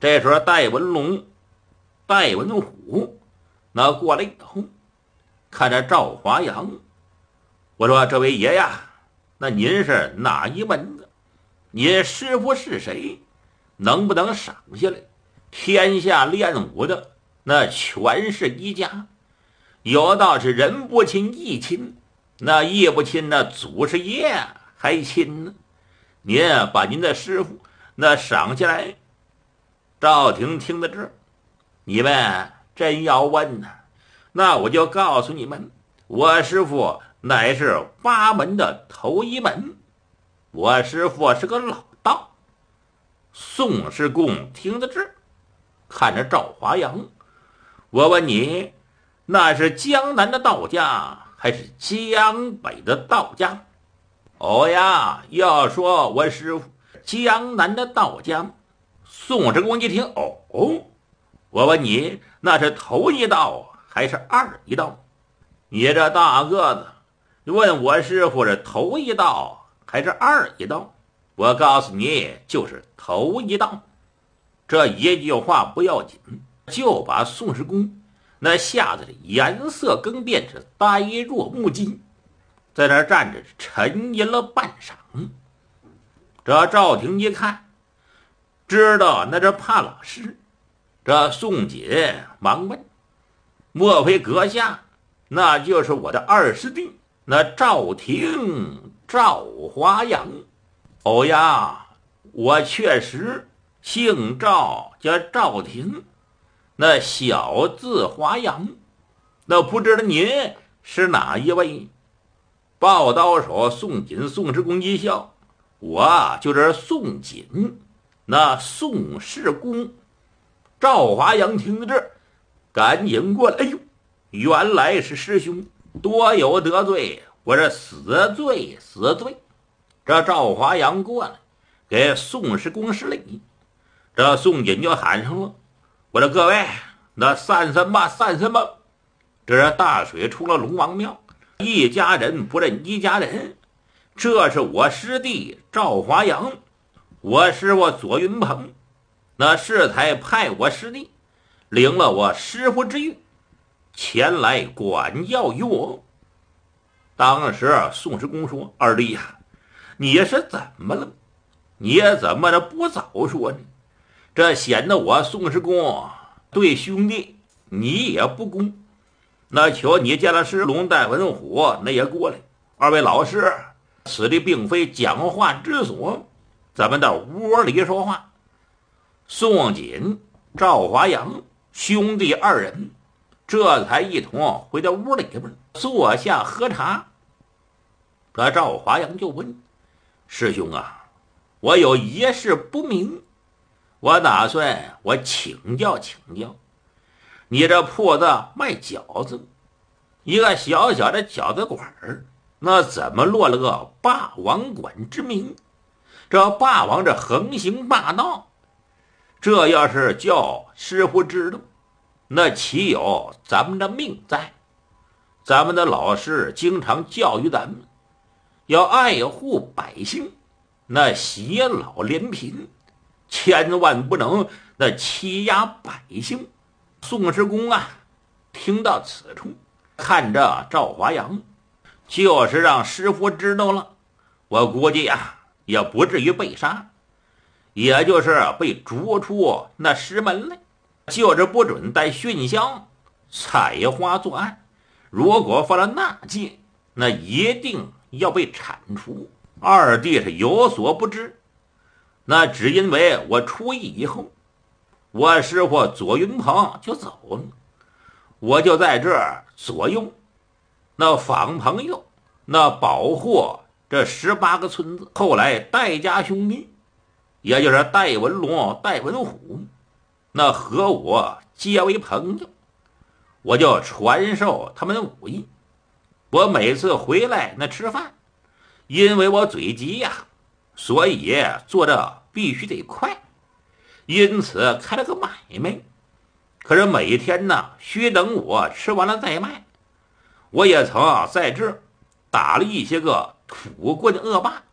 这时候戴文龙、戴文虎那过来以后，看着赵华阳，我说：“这位爷呀，那您是哪一门的？您师傅是谁？能不能赏下来？天下练武的那全是一家，有道是人不亲义亲，那义不亲那祖师爷还亲呢。您把您的师傅那赏下来。”赵廷听到这儿，你们真要问呢，那我就告诉你们，我师傅乃是八门的头一门，我师傅是个老道。宋师公听到这儿，看着赵华阳，我问你，那是江南的道家还是江北的道家？哦呀，要说我师傅江南的道家。宋师公一听，哦，我问你，那是头一道还是二一道？你这大个子问我师傅是头一道还是二一道？我告诉你，就是头一道。这一句话不要紧，就把宋师公那吓得颜色更变，是呆若木鸡，在那站着沉吟了半晌。这赵廷一看，知道那是怕老师。这宋锦忙问：“莫非阁下那就是我的二师弟那赵廷赵华阳？”“哦呀，我确实姓赵，叫赵廷，那小字华阳。那不知道您是哪一位？”抱刀手宋锦宋师公一笑：“我就是宋锦，那宋师公。”赵华阳听到这儿，赶紧过来：“哎呦，原来是师兄，多有得罪，我这死罪死罪。”这赵华阳过来给宋师公施礼，这宋锦就喊上了：“我说各位，那散散吧，散散吧。这是大水出了龙王庙，一家人不认一家人。这是我师弟赵华阳，我师傅左云鹏，那适才派我师弟领了我师傅之谕，前来管教于我。”当时宋师公说：“二弟呀，你是怎么了？你怎么不早说呢？这显得我宋师公对兄弟你也不公。那求你见了师龙戴文虎，那也过来。二位老师，此地并非讲话之所，咱们到屋里说话。”宋锦、赵华阳兄弟二人这才一同回到屋里边坐下喝茶。这赵华阳就问：“师兄啊，我有一事不明，我打算我请教请教。你这铺子卖饺子，一个小小的饺子馆儿，那怎么落了个霸王馆之名？这霸王这横行霸道，这要是叫师傅知道，那岂有咱们的命在？咱们的老师经常教育咱们要爱护百姓，那携老怜贫，千万不能那欺压百姓。”宋师公啊，听到此处，看着赵华阳，就是让师傅知道了，我估计啊，也不至于被杀，也就是被逐出那师门来，就是不准带熏香采花作案。如果犯了那戒，那一定要被铲除。二弟是有所不知，那只因为我出狱以后，我师傅左云鹏就走了，我就在这儿左右那访朋友，那保护这18个村子。后来戴家兄弟，也就是戴文龙、戴文虎，那和我结为朋友，我就传授他们的武艺。我每次回来那吃饭，因为我嘴急呀，所以做的必须得快，因此开了个买卖。可是每天呢，须等我吃完了再卖。我也曾在这儿打了一些个土棍恶霸，